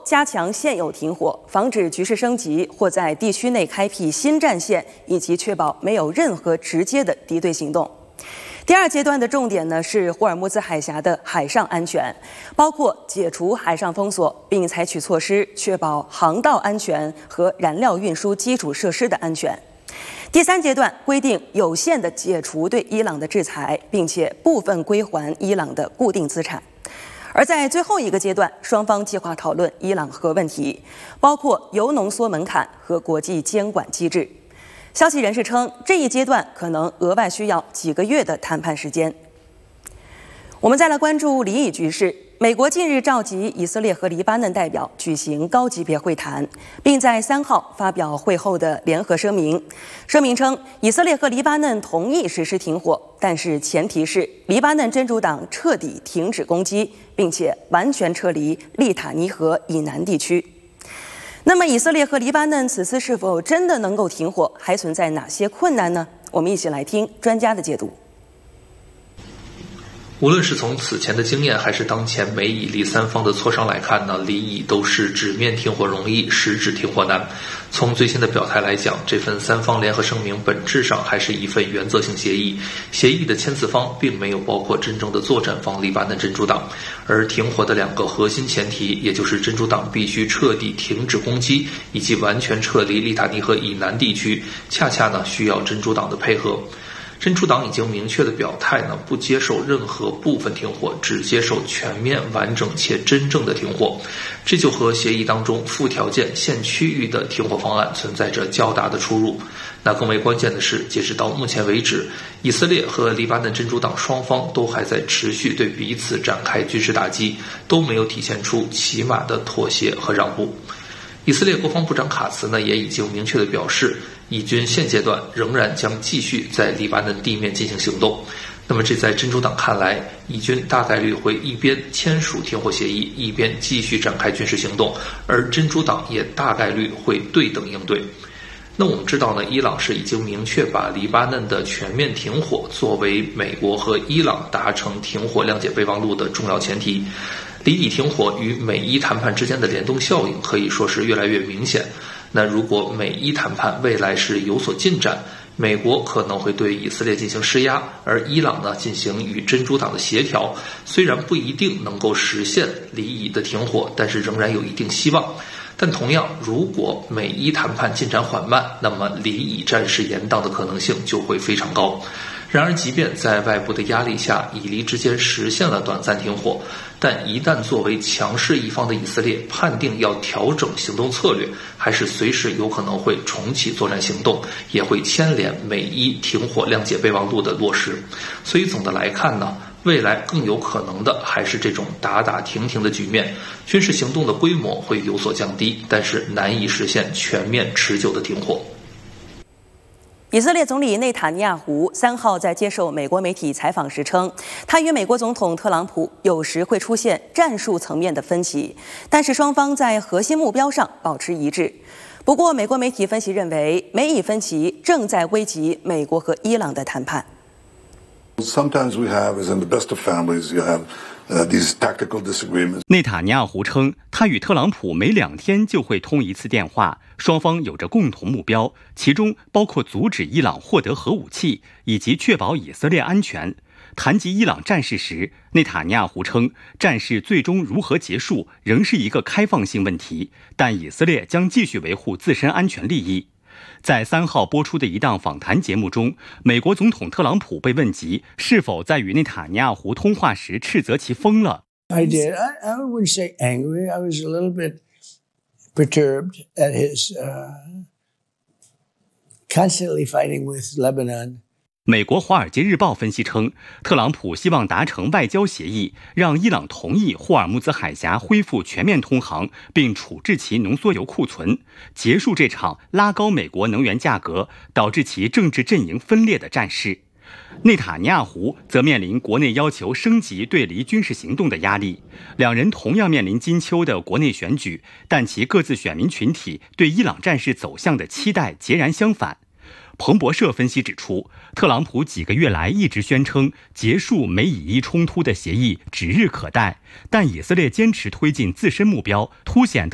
加强现有停火，防止局势升级或在地区内开辟新战线，以及确保没有任何直接的敌对行动。第二阶段的重点呢是霍尔木兹海峡的海上安全，包括解除海上封锁，并采取措施确保航道安全和燃料运输基础设施的安全。第三阶段规定有限的解除对伊朗的制裁，并且部分归还伊朗的固定资产。而在最后一个阶段，双方计划讨论伊朗核问题，包括铀浓缩门槛和国际监管机制。消息人士称，这一阶段可能额外需要几个月的谈判时间。我们再来关注离以局势。美国近日召集以色列和黎巴嫩代表举行高级别会谈，并在3号发表会后的联合声明。声明称，以色列和黎巴嫩同意实施停火，但是前提是黎巴嫩真主党彻底停止攻击，并且完全撤离利塔尼河以南地区。那么，以色列和黎巴嫩此次是否真的能够停火，还存在哪些困难呢？我们一起来听专家的解读。 无论是从此前的经验，还是当前美以黎三方的磋商来看呢，离以都是纸面停火容易，实质停火难。从最新的表态来讲，这份3方联合声明本质上还是一份原则性协议，协议的签字方并没有包括真正的作战方黎巴嫩真主党，而停火的2个核心前提，也就是真主党必须彻底停止攻击，以及完全撤离利塔尼河以南地区，恰恰呢需要真主党的配合。真主党已经明确的表态呢，不接受任何部分停火，只接受全面、完整且真正的停火。这就和协议当中附条件限区域的停火方案存在着较大的出入。那更为关键的是，截止到目前为止，以色列和黎巴嫩真主党双方都还在持续对彼此展开军事打击，都没有体现出起码的妥协和让步。以色列国防部长卡茨呢也已经明确的表示，以军现阶段仍然将继续在黎巴嫩地面进行行动。那么这在真主党看来，以军大概率会一边签署停火协议，一边继续展开军事行动，而真主党也大概率会对等应对。那我们知道呢，伊朗是已经明确把黎巴嫩的全面停火作为美国和伊朗达成停火谅解备忘录的重要前提。离以停火与美伊谈判之间的联动效应可以说是越来越明显。那如果美伊谈判未来是有所进展，美国可能会对以色列进行施压，而伊朗呢进行与真主党的协调，虽然不一定能够实现离以的停火，但是仍然有一定希望。但同样，如果美伊谈判进展缓慢，那么离以战事延宕的可能性就会非常高。然而，即便在外部的压力下，以黎之间实现了短暂停火，但一旦作为强势一方的以色列判定要调整行动策略，还是随时有可能会重启作战行动，也会牵连美伊停火谅解备忘录的落实。所以总的来看呢，未来更有可能的还是这种打打停停的局面，军事行动的规模会有所降低，但是难以实现全面持久的停火。 以色列总理内塔尼亚胡3号在接受美国媒体采访时称，他与美国总统特朗普有时会出现战术层面的分歧，但是双方在核心目标上保持一致。不过，美国媒体分析认为，美以分歧正在危及美国和伊朗的谈判。 Sometimes we have, as in the best of families, you have these tactical disagreements. 内塔尼亚胡称，他与特朗普每2天就会通一次电话，双方有着共同目标，其中包括阻止伊朗获得核武器，以及确保以色列安全。谈及伊朗战事时，内塔尼亚胡称，战事最终如何结束仍是一个开放性问题，但以色列将继续维护自身安全利益。在3号播出的一档访谈节目中，美国总统特朗普被问及是否在与内塔尼亚胡通话时斥责其疯了。 I did. I wouldn't say angry. I was a little bit perturbed at his constantly fighting with Lebanon. 美国《华尔街日报》分析称，特朗普希望达成外交协议，让伊朗同意霍尔木兹海峡恢复全面通航，并处置其浓缩铀库存，结束这场拉高美国能源价格，导致其政治阵营分裂的战事。内塔尼亚胡则面临国内要求升级对黎军事行动的压力，两人同样面临金秋的国内选举，但其各自选民群体对伊朗战事走向的期待截然相反。彭博社分析指出，特朗普几个月来一直宣称结束美以伊冲突的协议指日可待，但以色列坚持推进自身目标，凸显